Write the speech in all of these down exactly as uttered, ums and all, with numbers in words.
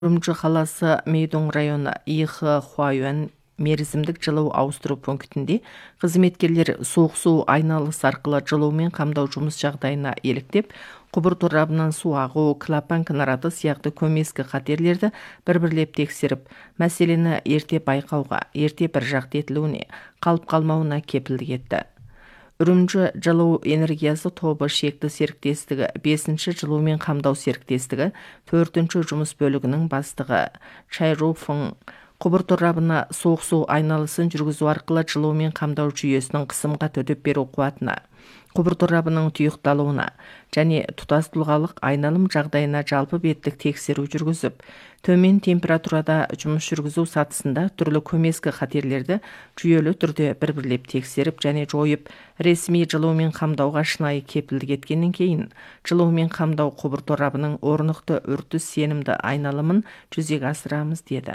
Үрімжі қаласы Мейдоң районы Ихы Хуайуан мерзімдік жылу ауыстыру пунктінде қызметкерлер суық су айналысы арқылы жылумен қамдау жұмыс жағдайына еліктеп, құбыр торабынан су ағу, клапан кінараты сияқты көмескі қатерлерді бір-бірлеп тексеріп, мәселені ерте байқауға, ерте бір жақты етілуіне, қалып қалмауына кепілдік етті. Үрімжі жылу энергиясы тобы шекті серіктестігі, бесінші жылумен қамдау серіктестігі, төртінші жұмыс бөлігінің бастығы Чайруфың құбыр торабына суық су айналысын жүргізу арқылы жылумен қамдау жүйесінің қысымға төтеп беру қуатына, құбыр торабының тұйықталуына және тұтас тұлғалық айналым жағдайына жалпы беттік тексеру жүргізіп, төмен температурада жұмыс жүргізу сатысында түрлі көмескі қатерлерді жүйелі түрде бір-бірлеп тексеріп және жойып, ресми жылумен қамдауға шынайы кепілдік еткеннен кейін, жылумен қамдау құбыр торабының орнықты үрдіс сенімді айналымын жүзеге асырамыз деді.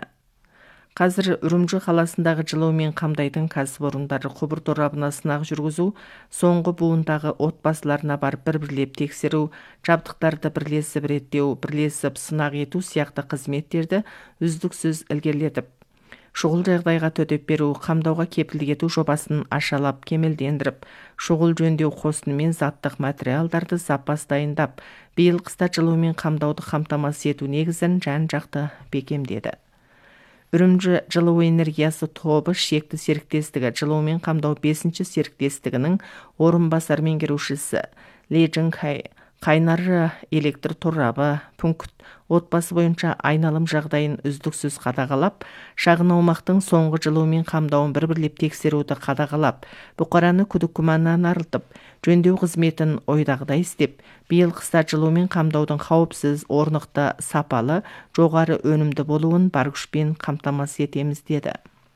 Қазір Үрімжі қаласындағы жылумен қамдайтын кәсіпорындары құбыр торабына сынақ жүргізу, соңғы буындағы отбасыларына барып бір-бірлеп тексеру, жабдықтарды бірлесіп реттеу, бірлесіп сынақ ету сияқты қызметтерді үздіксіз ілгерілетіп, шұғыл жағдайға төтеп беру, қамдауға кепілдік ету жобасын ашалап кемелдендіріп, шұғыл жөндеу қосынымен заттық материалдарды запас дайындап, биыл қыста жылумен қамдауды қамтамасыз ету негізін жан-жақты бекемдеді. Үрімжі жылу энергиясы тобы шекті серіктестігі жылумен қамдау бесінші серіктестігінің орынбасар меңгерушісі Ли Джинхай қайнары электр торабы пункт отбасы бойынша айналым жағдайын үздіксіз қадағалап, шағын аумақтың соңғы жылумен қамдауын бір-бірлеп тексеруді қадағалап, бұқараны күдік күмәннан арылтып, жөндеу қызметін ойдағыдай істеп, биыл қыста жылумен қамдаудың қауіпсіз, орнықты, сапалы, жоғары өнімді болуын бар күшпен қамтамасыз етеміз деді.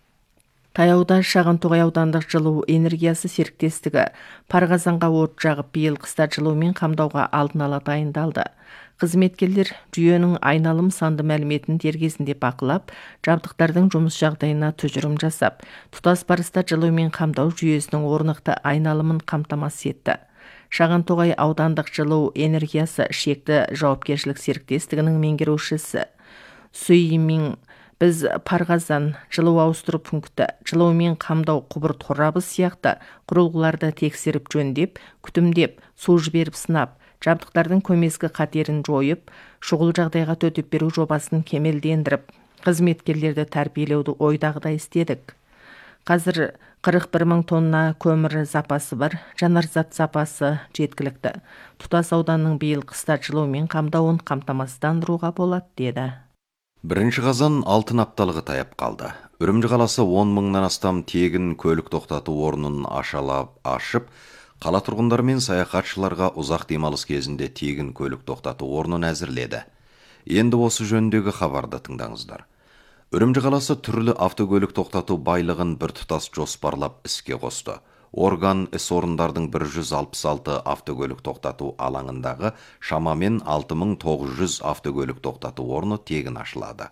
Таяуда Шағантоғай аудандық жылу энергиясы серіктестігі Парғазанға от жағып, биыл қыста жылумен қамдауға алдын ала дайындалды. Қызметкерлер жүйенің айналым санды мәліметін дер кезінде бақылап, жабдықтардың жұмыс жағдайына тұжырым жасап, тұтас барыста жылумен қамдау жүйесінің орнықты айналымын қамтамасыз етті. Шағантоғай аудандық жылу энергиясы шекті жауапкершілік серіктестігінің меңгерушісі Суймин біз Парғазан жылу ауыстыру пункті, жылумен қамдау құбыр торабы сияқты құрылғыларды тексеріп жөндеп, күтімдеп, су жіберіп сынап, жабдықтардың көмескі қатерін жойып, шұғыл жағдайға төтеп беру жобасын кемелдендіріп, қызметкерлерді тәрбиелеуді ойдағыдай істедік. Қазір қырық бір мың тонна көмір запасы бар, жанарзат запасы жеткілікті. Тұтас ауданның биыл қыста жылумен қамдауын қамтамасыздандыруға болады деді. Бірінші қазан алтын апталығы таяп қалды. Үрімжі қаласы он мыңнан астам тегін көлік тоқтату орнын ашалап ашып, қала тұрғындары мен саяхатшыларға ұзақ демалыс кезінде тегін көлік тоқтату орнын әзірледі. Енді осы жөніндегі хабарды тыңдаңыздар. Үрімжі қаласы түрлі автокөлік тоқтату байлығын бір тұтас жоспарлап іске қосты. Орган іс орындардың бір жүз алпыс алты автокөлік тоқтату алаңындағы шамамен алты мың тоғыз жүз автокөлік тоқтату орны тегін ашылады.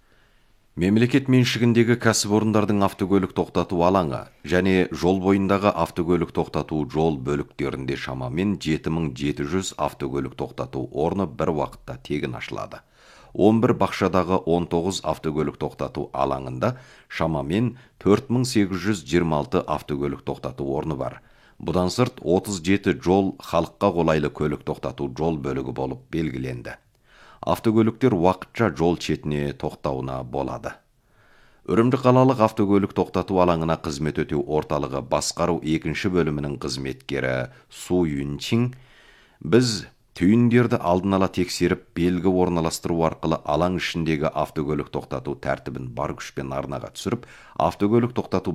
Мемлекет меншігіндегі кәсіпорындардың автокөлік тоқтату алаңы және жол бойындағы автокөлік тоқтату жол бөліктерінде шамамен жеті мың жеті жүз автокөлік тоқтату орны бір уақытта тегін ашылады. он бір бақшадағы он тоғыз автокөлік тоқтату алаңында шамамен төрт мың сегіз жүз жиырма алты автокөлік тоқтату орны бар. Бұдан сырт отыз жеті жол халыққа қолайлы көлік тоқтату жол бөлігі болып белгіленді. Автокөліктер уақытша жол шетіне тоқтауына болады. Үрімжі қалалық автокөлік тоқтату алаңына қызмет өтеу орталығы басқару екінші бөлімінің қызметкері Су Юнчин біз түйіндерді алдын ала тексеріп, белгі орналастыру арқылы алаң ішіндегі автокөлік тоқтату тәртібін бар күшпен арнаға түсіріп, автокөлік тоқтату